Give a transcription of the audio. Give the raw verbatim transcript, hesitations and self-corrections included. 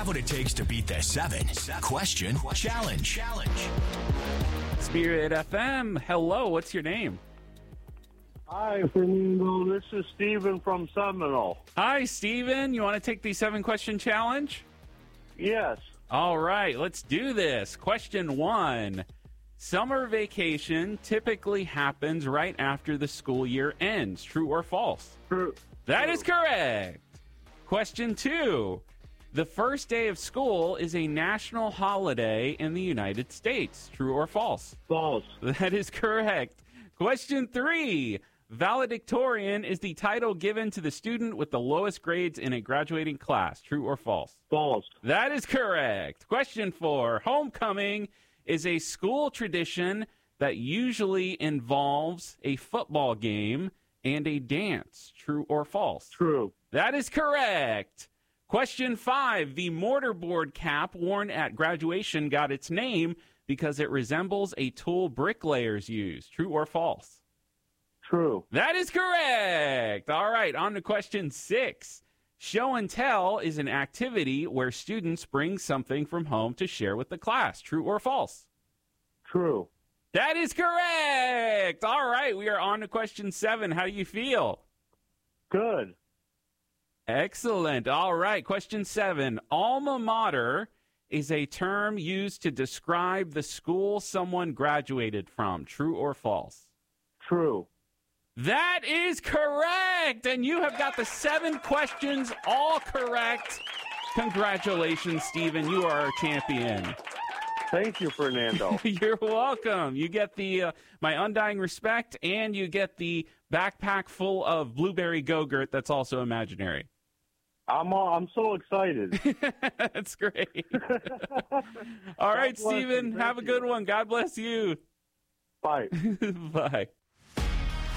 have what it takes to beat the seven question challenge. Spirit F M, hello, what's your name? Hi, Fernando. This is Steven from Seminole. Hi, Steven. You want to take the seven-question challenge? Yes. All right, let's do this. Question one. Summer vacation typically happens right after the school year ends. True or false? True. That is correct. Question two. The first day of school is a national holiday in the United States. True or false? False. That is correct. Question three. Valedictorian is the title given to the student with the lowest grades in a graduating class. True or false? False. That is correct. Question four. Homecoming is a school tradition that usually involves a football game and a dance. True or false? True. That is correct. Question five. The mortarboard cap worn at graduation got its name because it resembles a tool bricklayers use. True or false? True. That is correct. All right, on to question six. Show and tell is an activity where students bring something from home to share with the class. True or false? True. That is correct. All right, we are on to question seven. How do you feel? Good. Excellent. All right, question seven. Alma mater is a term used to describe the school someone graduated from. True or false? True. That is correct. And you have got the seven questions all correct. Congratulations, Stephen. You are our champion. Thank you, Fernando. You're welcome. You get the uh, my undying respect, and you get the backpack full of blueberry Go-Gurt that's also imaginary. I'm all, I'm so excited. That's great. All right, Stephen, have a good one. God bless you. Bye. Bye.